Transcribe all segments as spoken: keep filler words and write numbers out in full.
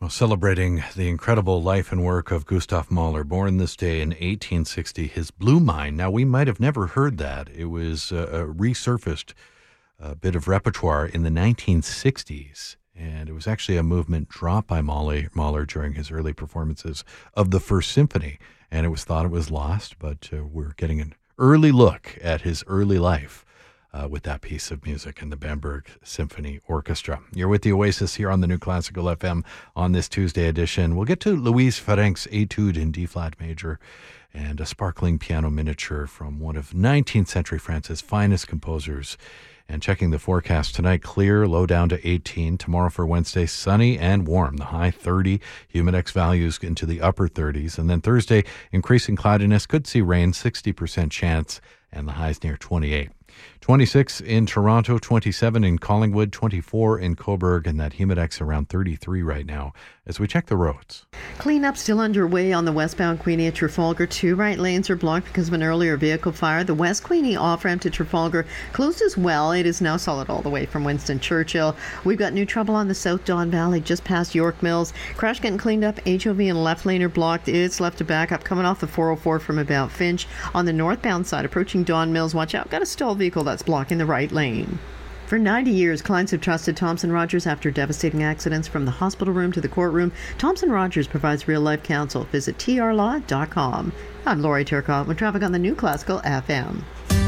Well, celebrating the incredible life and work of Gustav Mahler, born this day in eighteen sixty, his Blue Mine. Now, we might have never heard that. It was uh, a resurfaced uh, bit of repertoire in the nineteen sixties, and it was actually a movement dropped by Mahler, Mahler during his early performances of the First Symphony, and it was thought it was lost, but uh, we're getting an early look at his early life Uh, with that piece of music and the Bamberg Symphony Orchestra. You're with the Oasis here on the New Classical F M on this Tuesday edition. We'll get to Louise Ferenc's Etude in D-flat major and a sparkling piano miniature from one of nineteenth century France's finest composers. And checking the forecast tonight, clear, low down to eighteen. Tomorrow for Wednesday, sunny and warm. The high thirty, humidex values into the upper thirties. And then Thursday, increasing cloudiness, could see rain, sixty percent chance, and the highs near twenty-eight. twenty-six in Toronto, twenty-seven in Collingwood, twenty-four in Cobourg, and that humidex around thirty-three right now as we check the roads. Cleanup still underway on the westbound Queenie at Trafalgar. Two right lanes are blocked because of an earlier vehicle fire. The West Queenie off-ramp to Trafalgar closed as well. It is now solid all the way from Winston Churchill. We've got new trouble on the South Don Valley just past York Mills. Crash getting cleaned up. H O V and left lane are blocked. It's left to back up coming off the four oh four from about Finch. On the northbound side, approaching Don Mills, watch out. Got a stalled vehicle that's blocking the right lane. For ninety years, clients have trusted Thompson Rogers after devastating accidents from the hospital room to the courtroom. Thompson Rogers provides real-life counsel. Visit T R law dot com. I'm Lori Turcotte with traffic on the New Classical F M.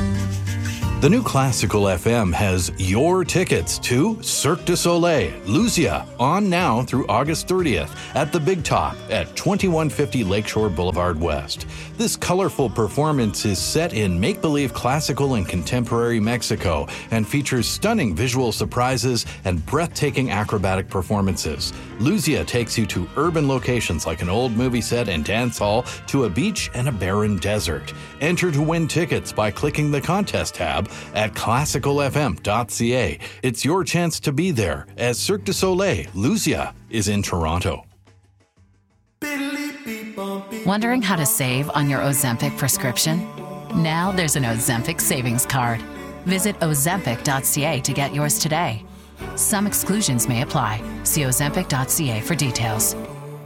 The New Classical F M has your tickets to Cirque du Soleil, Lucia, on now through August thirtieth at the Big Top at twenty-one fifty Lakeshore Boulevard West. This colorful performance is set in make-believe classical and contemporary Mexico and features stunning visual surprises and breathtaking acrobatic performances. Lucia takes you to urban locations like an old movie set and dance hall to a beach and a barren desert. Enter to win tickets by clicking the contest tab at classical f m dot c a. It's your chance to be there as Cirque du Soleil, Lucia, is in Toronto. Wondering how to save on your Ozempic prescription? Now there's an Ozempic savings card. Visit ozempic dot c a to get yours today. Some exclusions may apply. See ozempic dot c a for details.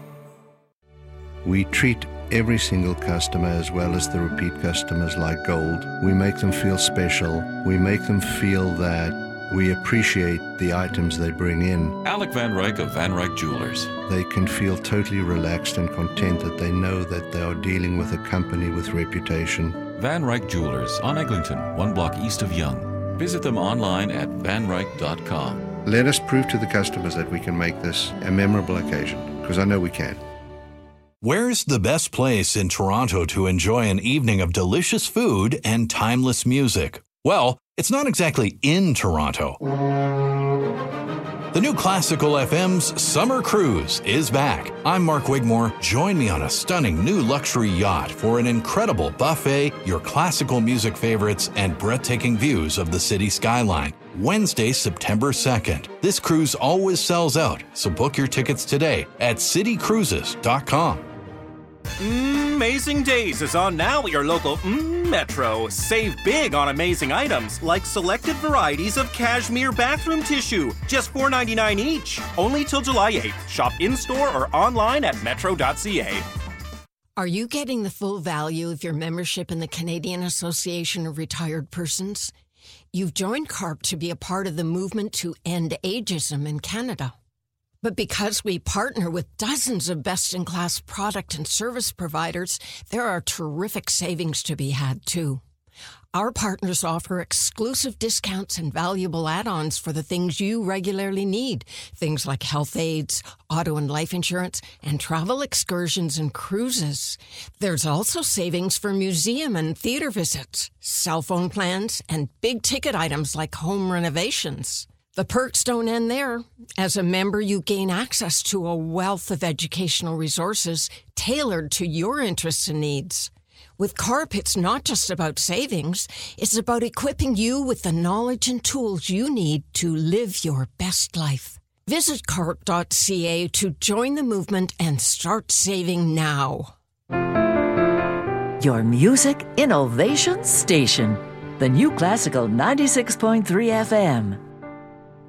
We treat every single customer as well as the repeat customers like gold. We make them feel special. We make them feel that we appreciate the items they bring in. Alec Van Ryk of Van Ryk Jewelers. They can feel totally relaxed and content that they know that they are dealing with a company with reputation. Van Ryk Jewelers on Eglinton, one block east of Yonge. Visit them online at van ryk dot com. Let us prove to the customers that we can make this a memorable occasion, because I know we can. Where's the best place in Toronto to enjoy an evening of delicious food and timeless music? Well, it's not exactly in Toronto. The New Classical F M's Summer Cruise is back. I'm Mark Wigmore. Join me on a stunning new luxury yacht for an incredible buffet, your classical music favorites, and breathtaking views of the city skyline. Wednesday, September second. This cruise always sells out, so book your tickets today at city cruises dot com. Amazing Days is on now at your local mm, Metro. Save big on amazing items like selected varieties of cashmere bathroom tissue, just four ninety-nine each. Only till July eighth. Shop in-store or online at metro dot c a. Are you getting the full value of your membership in the Canadian Association of Retired Persons? You've joined CARP to be a part of the movement to end ageism in Canada. But because we partner with dozens of best-in-class product and service providers, there are terrific savings to be had, too. Our partners offer exclusive discounts and valuable add-ons for the things you regularly need. Things like health aids, auto and life insurance, and travel excursions and cruises. There's also savings for museum and theater visits, cell phone plans, and big-ticket items like home renovations. The perks don't end there. As a member, you gain access to a wealth of educational resources tailored to your interests and needs. With CARP, it's not just about savings. It's about equipping you with the knowledge and tools you need to live your best life. Visit carp dot c a to join the movement and start saving now. Your music innovation station. The New Classical ninety-six point three F M.